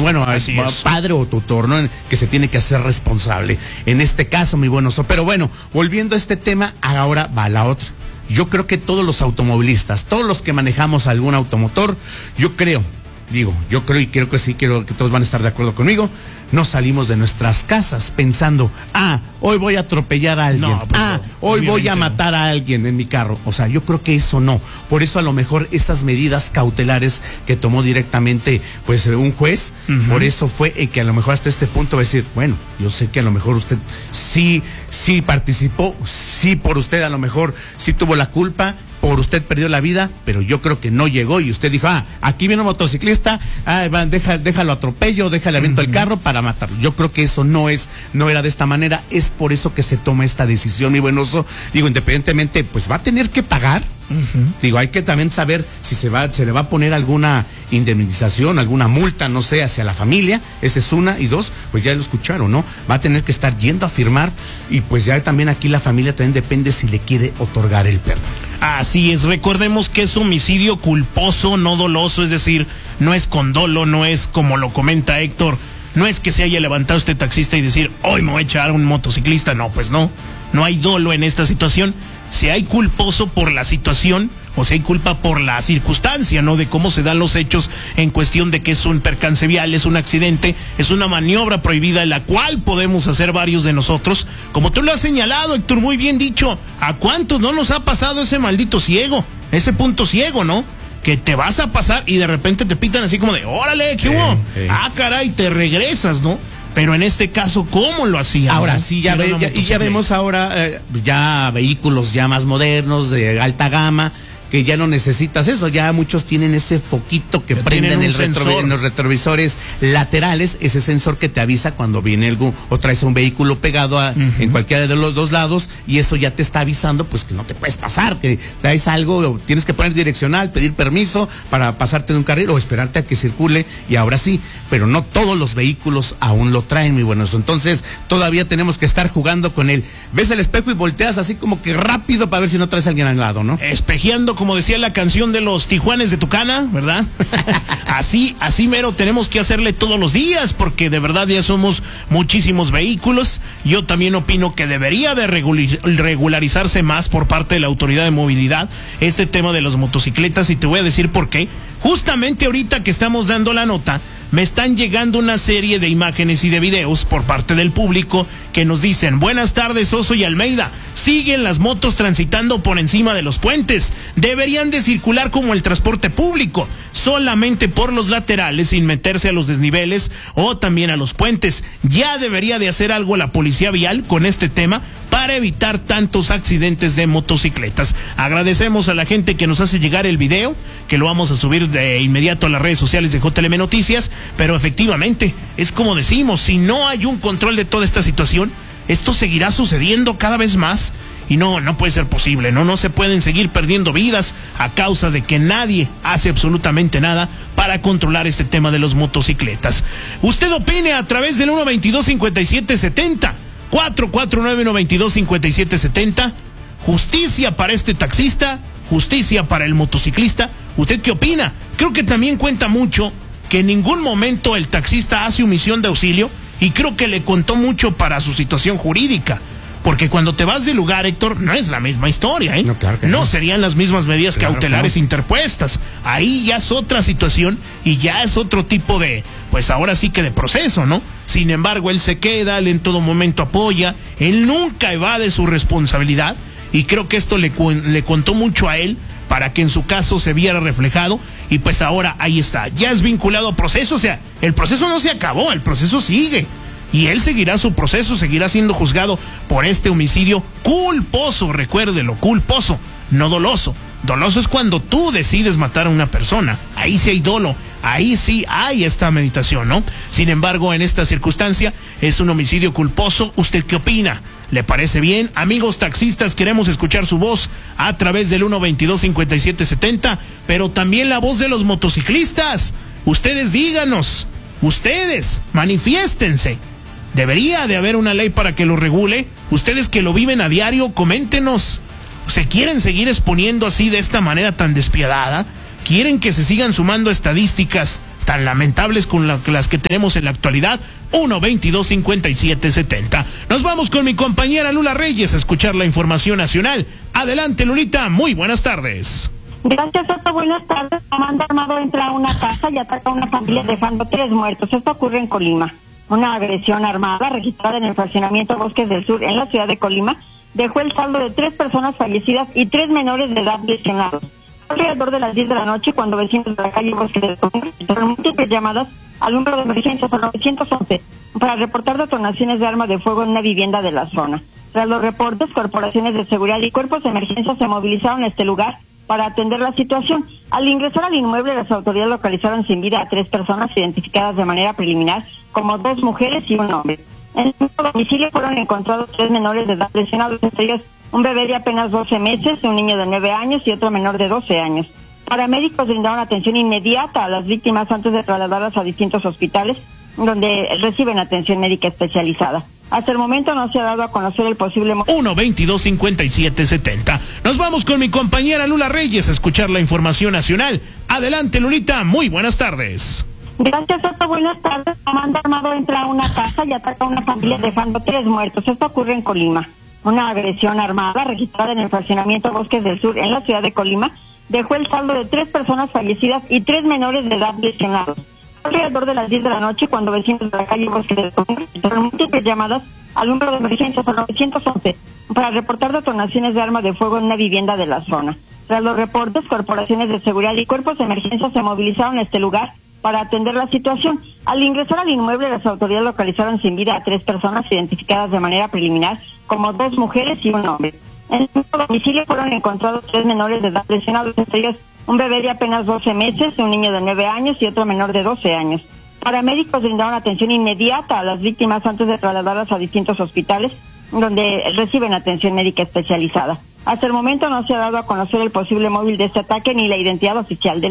bueno, padre o tutor, ¿no? Que se tiene que hacer responsable. En este caso, mi buen Oso. Pero bueno, volviendo a este tema, ahora va la otra. Yo creo que todos los automovilistas, todos los que manejamos algún automotor, yo creo y creo que sí, creo que todos van a estar de acuerdo conmigo, no salimos de nuestras casas pensando, hoy voy a atropellar a alguien, hoy voy a matar a alguien en mi carro. O sea, yo creo que eso no. Por eso a lo mejor estas medidas cautelares que tomó directamente pues un juez, por eso fue que a lo mejor hasta este punto va a decir, bueno, yo sé que a lo mejor usted sí participó, sí por usted a lo mejor sí tuvo la culpa, por usted perdió la vida, pero yo creo que no llegó y usted dijo, aquí viene un motociclista, déjalo atropello, déjale aviento el carro para matarlo. Yo creo que eso no era de esta manera, es por eso que se toma esta decisión, mi buen Oso. Digo, independientemente, pues va a tener que pagar. Digo, hay que también saber si se le va a poner alguna indemnización, alguna multa, no sé, hacia la familia. Esa es una. Y dos, pues ya lo escucharon, ¿no? Va a tener que estar yendo a firmar y pues ya también aquí la familia también depende si le quiere otorgar el perdón. Así es, recordemos que es homicidio culposo, no doloso, es decir, no es con dolo, no es como lo comenta Héctor, no es que se haya levantado este taxista y decir, hoy me voy a echar a un motociclista, no, pues no hay dolo en esta situación. Si hay culposo por la situación, o si hay culpa por la circunstancia, ¿no? De cómo se dan los hechos en cuestión de que es un percance vial, es un accidente, es una maniobra prohibida en la cual podemos hacer varios de nosotros. Como tú lo has señalado, Héctor, muy bien dicho, ¿a cuántos no nos ha pasado ese maldito ciego? Ese punto ciego, ¿no? Que te vas a pasar y de repente te pitan así como de, órale, ¿qué hubo? Caray, te regresas, ¿no? Pero en este caso, ¿cómo lo hacían? Ahora ¿no? Sí, ya vemos ahora ya vehículos ya más modernos, de alta gama, que ya no necesitas eso, ya muchos tienen ese foquito que prende en los retrovisores laterales, ese sensor que te avisa cuando viene algún, o traes un vehículo pegado en cualquiera de los dos lados, y eso ya te está avisando pues que no te puedes pasar, que traes algo, tienes que poner direccional, pedir permiso para pasarte de un carril o esperarte a que circule, y ahora sí, pero no todos los vehículos aún lo traen, muy buenos. Entonces todavía tenemos que estar jugando con él. Ves el espejo y volteas así como que rápido para ver si no traes a alguien al lado, ¿no? Espejeando, como decía la canción de los Tijuanes de Tucana, ¿verdad? así mero tenemos que hacerle todos los días, porque de verdad ya somos muchísimos vehículos. Yo también opino que debería de regularizarse más por parte de la autoridad de movilidad este tema de las motocicletas, y te voy a decir por qué. Justamente ahorita que estamos dando la nota, me están llegando una serie de imágenes y de videos por parte del público que nos dicen: buenas tardes, Oso y Almeida, siguen las motos transitando por encima de los puentes, deberían de circular como el transporte público, solamente por los laterales sin meterse a los desniveles o también a los puentes. Ya debería de hacer algo la policía vial con este tema para evitar tantos accidentes de motocicletas. Agradecemos a la gente que nos hace llegar el video, que lo vamos a subir de inmediato a las redes sociales de JLM Noticias, pero efectivamente, es como decimos, si no hay un control de toda esta situación, esto seguirá sucediendo cada vez más, y no puede ser posible, no se pueden seguir perdiendo vidas a causa de que nadie hace absolutamente nada para controlar este tema de los motocicletas. Usted opine a través del 122-5770, 449-122-5770, justicia para este taxista, justicia para el motociclista. ¿Usted qué opina? Creo que también cuenta mucho que en ningún momento el taxista hace omisión de auxilio, y creo que le contó mucho para su situación jurídica, porque cuando te vas del lugar, Héctor, no es la misma historia, ¿eh? No, claro que no. No serían las mismas medidas cautelares interpuestas. Ahí ya es otra situación y ya es otro tipo de, pues ahora sí que de proceso, ¿no? Sin embargo, él se queda, él en todo momento apoya, él nunca evade su responsabilidad, y creo que esto le contó mucho a él para que en su caso se viera reflejado, y pues ahora ahí está, ya es vinculado a proceso. O sea, el proceso no se acabó, el proceso sigue, y él seguirá su proceso, seguirá siendo juzgado por este homicidio culposo, recuérdelo, culposo, no doloso. Doloso es cuando tú decides matar a una persona, ahí sí hay dolo, ahí sí hay esta meditación, ¿no? Sin embargo, en esta circunstancia es un homicidio culposo. ¿Usted qué opina? ¿Le parece bien? Amigos taxistas, queremos escuchar su voz a través del 122-5770, pero también la voz de los motociclistas. Ustedes díganos, ustedes manifiéstense. ¿Debería de haber una ley para que lo regule? Ustedes que lo viven a diario, coméntenos. ¿Se quieren seguir exponiendo así de esta manera tan despiadada? ¿Quieren que se sigan sumando estadísticas tan lamentables con las que tenemos en la actualidad. 1-22-57-70. Nos vamos con mi compañera Lula Reyes a escuchar la información nacional. Adelante, Lulita, muy buenas tardes. Gracias, Soto. Buenas tardes. Comando armado entra a una casa y ataca a una familia dejando 3 muertos. Esto ocurre en Colima. Una agresión armada registrada en el fraccionamiento Bosques del Sur en la ciudad de Colima dejó el saldo de 3 personas fallecidas y 3 menores de edad lesionados. Alrededor de las 10 de la noche, cuando vecinos de la calle Bosques del Sur hicieron múltiples llamadas al número de emergencias al 911 para reportar detonaciones de armas de fuego en una vivienda de la zona. Tras los reportes, corporaciones de seguridad y cuerpos de emergencia se movilizaron a este lugar para atender la situación. Al ingresar al inmueble, las autoridades localizaron sin vida a 3 personas identificadas de manera preliminar como 2 mujeres y un hombre. En el domicilio fueron encontrados 3 menores de edad lesionados, entre ellos un bebé de apenas 12 meses, un niño de 9 años y otro menor de 12 años. Paramédicos brindaron atención inmediata a las víctimas antes de trasladarlas a distintos hospitales donde reciben atención médica especializada. Hasta el momento no se ha dado a conocer el posible... 1-22-57-70. Nos vamos con mi compañera Lula Reyes a escuchar la información nacional. Adelante, Lulita, muy buenas tardes. Gracias, Soto. Buenas tardes. Comando armado entra a una casa y ataca a una familia dejando 3 muertos. Esto ocurre en Colima. Una agresión armada registrada en el fraccionamiento Bosques del Sur en la ciudad de Colima dejó el saldo de 3 personas fallecidas y 3 menores de edad lesionados. Alrededor de las 10 de la noche, cuando vecinos de la calle Bosques del Sur hicieron múltiples llamadas al número de emergencias al 911 para reportar detonaciones de armas de fuego en una vivienda de la zona. Tras los reportes, corporaciones de seguridad y cuerpos de emergencia se movilizaron a este lugar para atender la situación. Al ingresar al inmueble, las autoridades localizaron sin vida a 3 personas identificadas de manera preliminar como 2 mujeres y un hombre. En el domicilio fueron encontrados 3 menores de edad lesionados, entre ellos un bebé de apenas 12 meses, un niño de 9 años y otro menor de 12 años. Paramédicos brindaron atención inmediata a las víctimas antes de trasladarlas a distintos hospitales donde reciben atención médica especializada. Hasta el momento no se ha dado a conocer el posible móvil de este ataque ni la identidad oficial del